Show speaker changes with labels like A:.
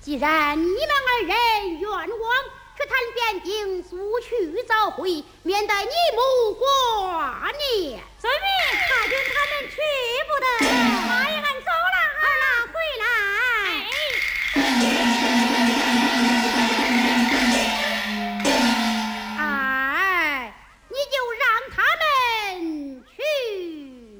A: 既然你们二人冤枉，去谈边境，速去早回，免得你目挂念。
B: 遵命，太君他们去不得。